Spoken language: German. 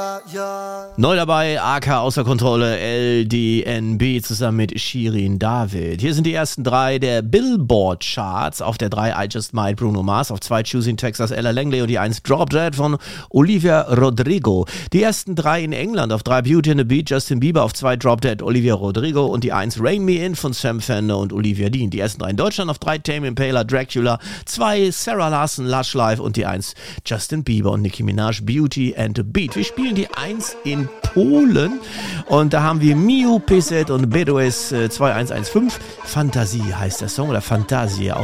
Neu dabei, AK außer Kontrolle, LDNB zusammen mit Shirin David. Hier sind die ersten 3 der Billboard-Charts. Auf der 3 I Just Might Bruno Mars, auf 2 Choosing Texas Ella Langley und die 1 Drop Dead von Olivia Rodrigo. Die ersten 3 in England, auf 3 Beauty and the Beat Justin Bieber, auf 2 Drop Dead Olivia Rodrigo und die 1 Rain Me In von Sam Fender und Olivia Dean. Die ersten 3 in Deutschland, auf 3 Tame Impala Dracula, 2 Sarah Larson Lush Life und die 1 Justin Bieber und Nicki Minaj Beauty and the Beat. Wir spielen die 1 in Polen und da haben wir Miu PZ und BDOS 2115. Fantasie heißt der Song oder Fantasie.